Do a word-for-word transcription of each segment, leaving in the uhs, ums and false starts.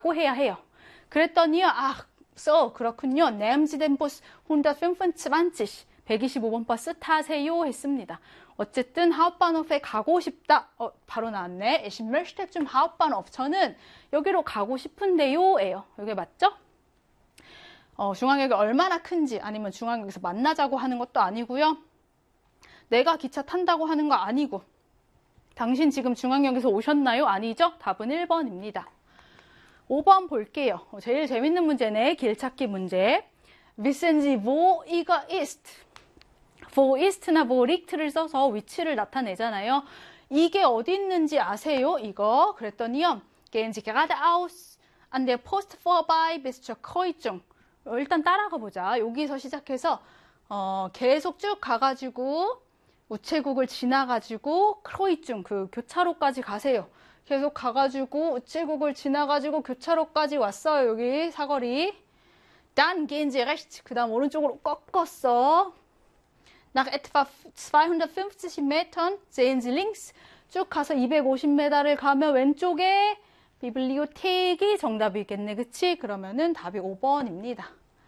해야 해요. 그랬더니요, 아, so, 그렇군요. Nehmen Sie den Bus hundertfünfundzwanzig, 백이십오 번 버스 타세요 했습니다. 어쨌든 하uptbahnhof에 가고 싶다. 어, 바로 나왔네. Ich möchte zum Hauptbahnhof. 저는 여기로 가고 싶은데요 예요. 이게 맞죠? 어, 중앙역이 얼마나 큰지 아니면 중앙역에서 만나자고 하는 것도 아니고요. 내가 기차 탄다고 하는 거 아니고 당신 지금 중앙역에서 오셨나요? 아니죠? 답은 일 번입니다. 오 번 볼게요. 제일 재밌는 문제네. 길찾기 문제. Wissen Sie, wo 이거 ist? wo ist나 wo liegt를 써서 위치를 나타내잖아요. 이게 어디 있는지 아세요? 이거. 그랬더니요. Gehen Sie geradeaus an der Post vorbei bis zur Kreuzung. 일단 따라가 보자. 여기서 시작해서 어, 계속 쭉 가가지고 우체국을 지나가지고 크로이중 그 교차로까지 가세요. 계속 가가지고 우체국을 지나가지고 교차로까지 왔어요. 여기 사거리. Dann gehen Sie rechts. 그 다음 오른쪽으로 꺾었어. Nach etwa zweihundertfünfzig Metern sehen Sie links. 쭉 가서 이백오십 미터를 가면 왼쪽에 비블리오텍이 정답이겠네. 그치? 그러면은 답이 오 번입니다.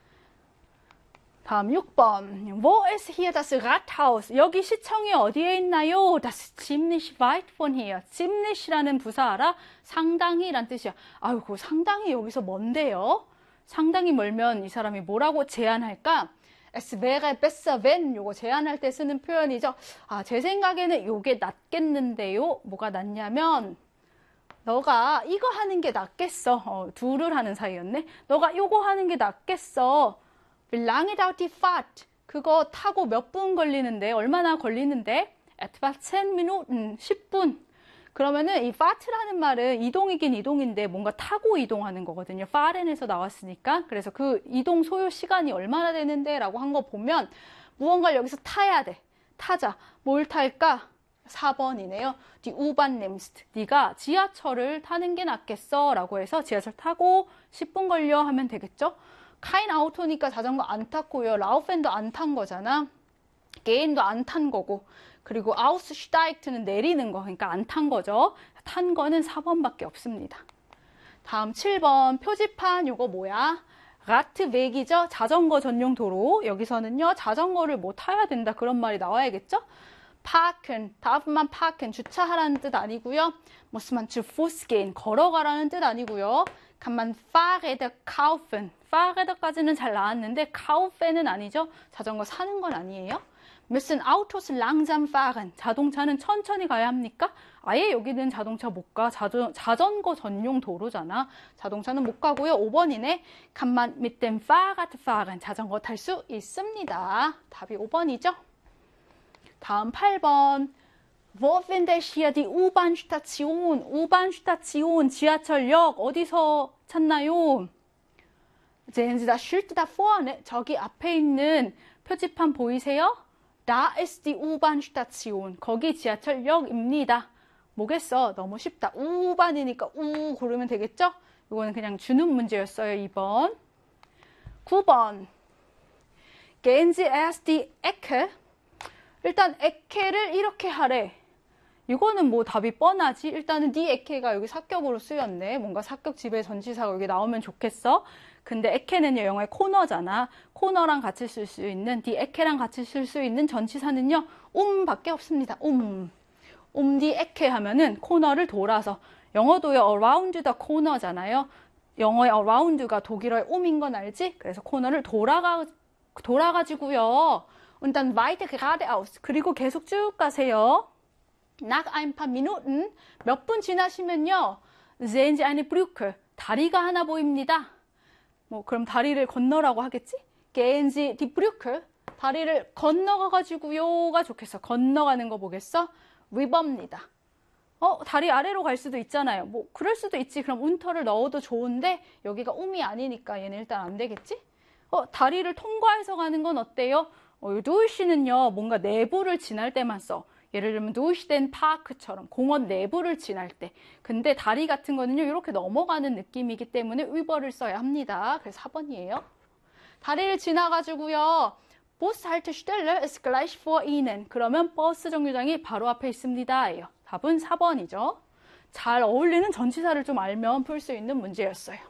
다음 육 번. Wo ist hier das Rathaus? 여기 시청이 어디에 있나요? Das ist ziemlich weit von hier. ziemlich라는 부사 알아? 상당히란 뜻이야. 아이고, 상당히 여기서 먼데요? 상당히 멀면 이 사람이 뭐라고 제안할까? Es wäre besser wenn. 요거 제안할 때 쓰는 표현이죠. 아, 제 생각에는 요게 낫겠는데요. 뭐가 낫냐면 너가 이거 하는 게 낫겠어. 어, 둘을 하는 사이였네. 너가 요거 하는 게 낫겠어. Wie lange dauert die Fahrt? 그거 타고 몇 분 걸리는데? 얼마나 걸리는데? Etwa zehn Minuten. 십 분. 그러면은 이 fahrt라는 말은 이동이긴 이동인데 뭔가 타고 이동하는 거거든요. fahren에서 나왔으니까. 그래서 그 이동 소요 시간이 얼마나 되는데? 라고 한 거 보면 무언가를 여기서 타야 돼. 타자. 뭘 탈까? 사 번이네요. Die U-Bahn nimmst. 네가 지하철을 타는 게 낫겠어. 라고 해서 지하철 타고 십 분 걸려 하면 되겠죠? 카인 아우토니까 자전거 안 탔고요. 라우펜도 안 탄 거잖아. 게인도 안 탄 거고. 그리고 아우스슈타이트는 내리는 거. 그러니까 안 탄 거죠. 탄 거는 사 번밖에 없습니다. 다음 칠 번. 표지판 요거 뭐야? 라트웩이죠. 자전거 전용 도로. 여기서는요. 자전거를 뭐 타야 된다. 그런 말이 나와야겠죠? 파큰, darf만 파큰, 주차하라는 뜻 아니고요. muss man zu Fuß gehen, 걸어가라는 뜻 아니고요. kann man Fahrräder kaufen, Fahrräder까지는 잘 나왔는데 kaufen은 아니죠. 자전거 사는 건 아니에요. müssen Autos langsam fahren, 자동차는 천천히 가야 합니까? 아예 여기는 자동차 못 가. 자전, 자전거 전용 도로잖아. 자동차는 못 가고요. 오 번이네. kann man mit dem Fahrrad fahren, 자전거 탈 수 있습니다. 답이 오 번이죠. 다음 팔 번. Wo finde ich hier die U-Bahn-Station? U-Bahn-Station, 지하철역 어디서 찾나요? Sehen Sie das Schild da vorne? 저기 앞에 있는 표지판 보이세요? Da ist die U-Bahn-Station. 거기 지하철역입니다. 뭐겠어? 너무 쉽다. U-Bahn이니까 우 고르면 되겠죠? 이거는 그냥 주는 문제였어요. 이 번. 구 번. Gehen Sie erst die Ecke. 일단 에케를 이렇게 하래. 이거는 뭐 답이 뻔하지. 일단은 니 에케가 여기 사격으로 쓰였네. 뭔가 사격 지배 전치사가 여기 나오면 좋겠어. 근데 에케는요 영어의 코너잖아. 코너랑 같이 쓸 수 있는 디 에케랑 같이 쓸 수 있는 전치사는요 um밖에 없습니다. um. um 디 에케 하면은 코너를 돌아서. 영어도요 around the corner잖아요. 영어의 around가 독일어의 um인 건 알지? 그래서 코너를 돌아가 돌아가지고요. Und dann weiter geradeaus. 그리고 계속 쭉 가세요. Nach ein paar Minuten. 몇 분 지나시면요. Sehen Sie eine Brücke. 다리가 하나 보입니다. 뭐 그럼 다리를 건너라고 하겠지? Gehen Sie die Brücke. 다리를 건너가가지고요가 좋겠어. 건너가는 거 보겠어? River입니다. 어, 다리 아래로 갈 수도 있잖아요. 뭐 그럴 수도 있지. 그럼 운터를 넣어도 좋은데 여기가 um이 아니니까 얘는 일단 안 되겠지? 어, 다리를 통과해서 가는 건 어때요? 어, 두시는요 뭔가 내부를 지날 때만 써. 예를 들면 두시된 파크처럼 공원 내부를 지날 때. 근데 다리 같은 거는요 이렇게 넘어가는 느낌이기 때문에 위버를 써야 합니다. 그래서 사 번이에요. 다리를 지나가지고요. Bushaltestelle ist gleich vor Ihnen. 그러면 버스 정류장이 바로 앞에 있습니다. 예요. 답은 사 번이죠. 잘 어울리는 전치사를 좀 알면 풀 수 있는 문제였어요.